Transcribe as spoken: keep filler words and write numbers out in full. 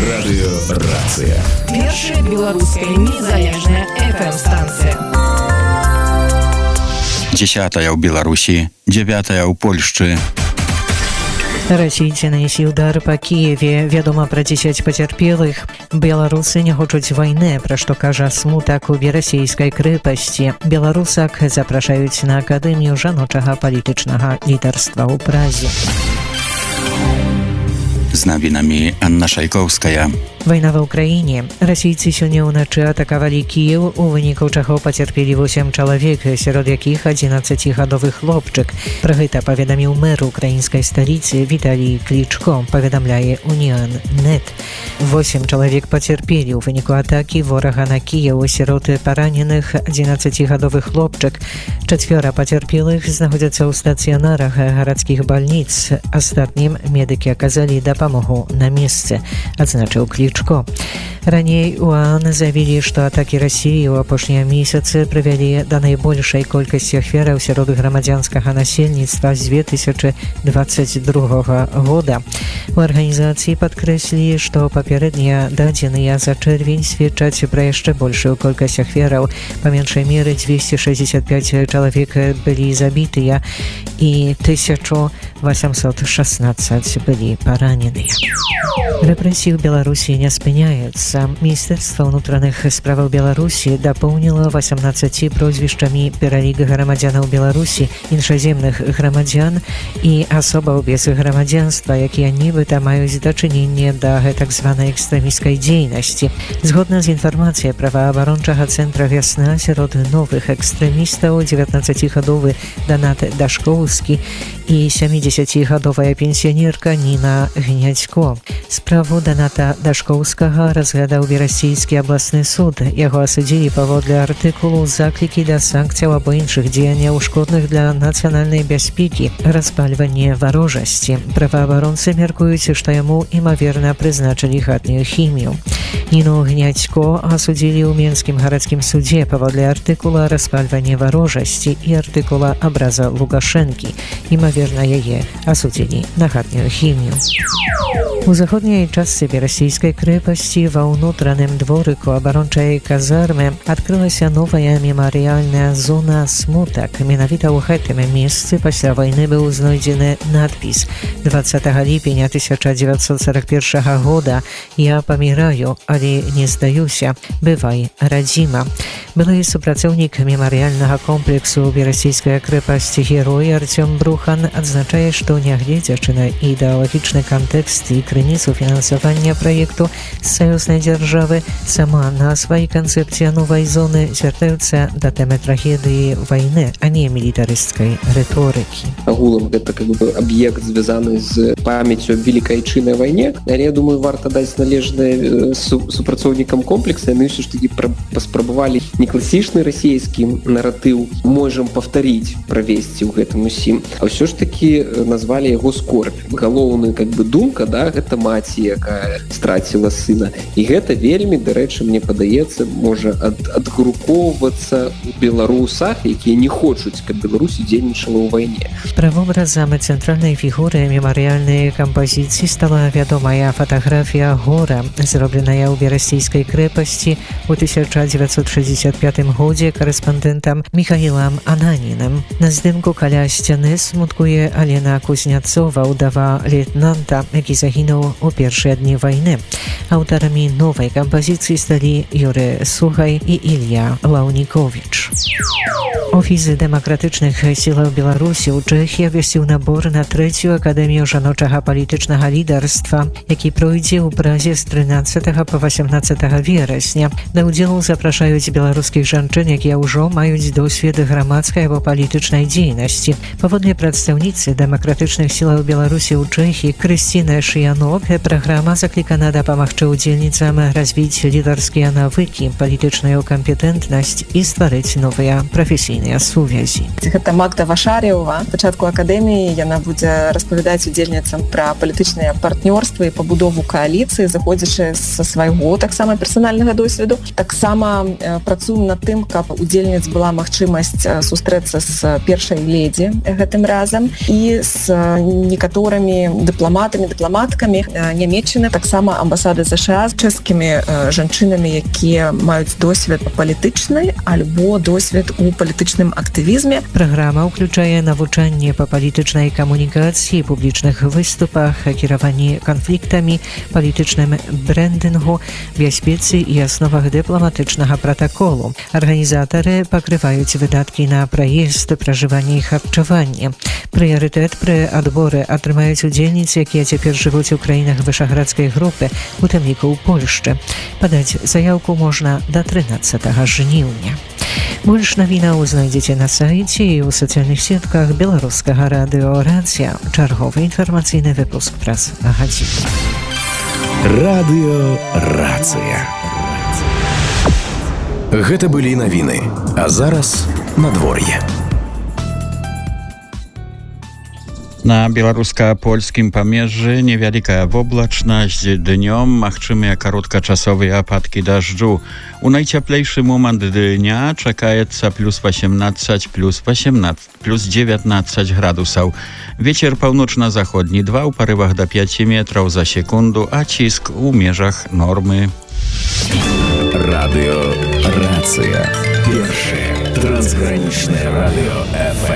Радыёрацыя. Першая беларуская незалежная эф эм-станцыя. Дзясятая ў Беларусі, дзявятая ў Польшчы. Расійцы нанеслі удар па Кіеве. Вядома пра дзесяць пацярпелых. Беларусы не хочуць вайны, пра што кажа смутак у берасійскай крэпасці. Беларусак запрашаюць на акадэмію жаночага палітычнага лідарства ў Празе. З навінамі Анна Шайкоўская. Вайна ва ўкраіне. Расійцы сёння ўначы атакавалі Кіеў, у выніку чаго пацярпелі восем чалавек, сярод якіх адзінаццацігадовы хлопчык. Пра гэта паведаміў мэр украінскай сталіцы Віталій Клічко, паведамляе Уніан Нет. Восем чалавек пацярпелі ў выніку атакі ворага на Кіеў, сярод параненых адзінаццацігадовы хлопчык. Чацвёра пацярпелых знаходзяцца ў стацыянарах гарадскіх бальніц. Астатнім медыкі аказалі дапамогу на месцы, адзначыў Клічко. Раней УАН заявілі, што атакі Расіі ў апошнія месяцы прывялі да найбольшай колькасці ахвяраў сярод грамадзянскага насельніцтва з две тысячы дваццаць другога года. У арганізацыі падкрэслілі, што папярэднія дадзеныя за чэрвень сведчаць пра яшчэ большую колькасць ахвяраў. Па меншай меры дзвесце шэсцьдзесят пяць чалавек былі забітыя і тысяча восемьсот шестнадцать былі параненыя. Рэпрэсіі ў Беларусі не спыняюцца. Міністэрства ўнутраных справаў Беларусі дапоўніла васямнаццаці прозвішчамі пералік грамадзянаў Беларусі, іншаземных грамадзян і асобаў без грамадзянства, якія нібыта маюць дачыненне да гэтак званай экстрэміскай дзейнасці. Згодна з інфармацыяй праваабарончага цэнтра «Вясна», сярод новых экстрэмістаў дзевятнаццацігадовы Данат Дашкоўскі і сямідзесяцігадовая пенсіянерка Ніна Гнядзько. Справу Даната Дашкоўскага разглядаў Берасійскі абласны суд. Яго асудзілі паводле артыкулу «Заклікі да санкцыяў або іншых дзеянняў шкодных для нацыянальнай бяспекі, распальванне варожасці». Праваабаронцы мяркуюць, што яму імаверна прызначылі хатнюю хімію. Ніну Гнядзько асудзілі ў Менскім гарадскім судзе паводле артыкула «Распальванне варожасці» і артыкула «Абраза Лукашэнкі». Імаверна, яе асудзілі на хатнюю хімію. У заходняй частцы берасійскай крэпасці ва ўнутраным дворыку абарончай казармы адкрылася новая мемарыяльная зона «Смутак». Менавіта ў гэтым месцы пасля вайны быў знойдзены надпіс двадцатага ліпеня тысяча дзевяцьсот сорок першага года «Я паміраю, але не здаюся. Бывай, радзіма». Былы супрацоўнік мемарыяльнага комплексу берасійская крэпасць герой Арцём Брухан адзначае, што нягледзячы на ідэалагічны кантэкст і крыніцу фінансавання праекту з саюзнай дзяржавы, сама назва і канцэпцыя новай зоны звяртаюцца да тэмы трагедыі вайны, а не мілітарысцкай рыторыкі. Агулам гэта как бы аб'ект звязаны з памяццю аб Велікай Айчыннай вайне, але я думаю, варта даць належнае супрацоўнікам комплекса. Яны ўсё ж такі паспрабавалі не класічны расійскі наратыў можам паўтарыць, правесці ў гэтым усім, а ўсё ж такі назвалі яго скорбь. Галоўная как бы думка, да, гэта маці, якая страціла сына. І гэта вельмі, дарэчы, мне падаецца, можа ад, адгрупоўвацца ў беларусах, якія не хочуць, каб Беларусь удзельнічала ў вайне. Правобразам цэнтральнай фігуры мемарыяльнай кампазіцыі стала вядомая фатаграфія гора, зробленая ў берасійскай крэпасці ў тысяча дзевяцьсот шэсцьдзесят пятым годзе корэспандэнтам Міхаілам Ананінам. На здымку каля сцяны смуткуе Алена Кузняцова, ўдава лейтенанта, які загінуў у першыя дні вайны. Аўтарамі новай кампазіцыі сталі Юры Сухай і Ілья Лаўніковіч. Офіс дэмакратычных сілаў Беларусі ў Чэхі абвясціў набор на трэцюю акадэмію жаночага палітычнага лідарства, які пройдзе ў Празе з трынаццатага па васямнаццатага верасня. Да ўдзелу запрашаюць беларускіх жанчын, якія ўжо маюць досвед грамадскай або палітычнай дзейнасці. Паводле прадстаўніцы дэмакратычных сілаў Беларусі ў Чэхі Крысціны Шыянок, праграма заклікана дапамагчы ўдзельніцам развіць лідарскія навыкі, палітычную кампетэнтнасць і стварыць новыя прафесійныя тэлевізійныя сувязі. Гэта Магда Вашарєва. Пачатку акадэміі яна будзе распавядаць удзельніцам пра палітычныя партнёрствы і пабудову кааліцыі, заходзячы са свайго таксама персанальнага досведу. Таксама працуем над тым, каб удзельніц была магчымасць сустрэцца з першай ледзі гэтым разам і з некаторымі дыпламатамі, дыпламаткамі Нямецчыны, таксама амбасады ЗША з чэшскімі жанчынамі, якія маюць досвед палітычны альбо досвед у палітычным актывізме. Праграма ўключае навучанне па палітычнай камунікацыі, публічных выступах, кіраванні канфліктамі, палітычным брэндынгу, бяспецы і асновах дыпламатычнага пратаколу. Арганізатары пакрываюць выдаткі на праезд, пражыванне і харчаванне. Прыярытэт пры адборы атрымаюць удзельніцы, якія цяпер жывуць у краінах вышаградскай групы, у тым ліку ў Польшчы. Падаць заяўку можна да трынаццатага жніўня. Больш навінаў знайдзеце на сайце і ў сацыяльных сетках беларускага радыё «Рацыя». Чарговы інфармацыйны выпуск праз гадзіну. Радыё «Рацыя». Гэта былі навіны, а зараз надвор'е. На беларуска-польскім памежжы невялікая воблачнасць, днём магчымыя кароткачасовыя ападкі дажджу. У найцяплейшы момант дня чакаецца плюс васемнаццаць, плюс васемнаццаць, плюс дзевятнаццаць градусаў. Вецер паўночна-заходні два ў парывах да пяці метраў за секунду, а ціск у межах нормы. Радыё «Рацыя». Першае трансгранічнае радыё эф эм.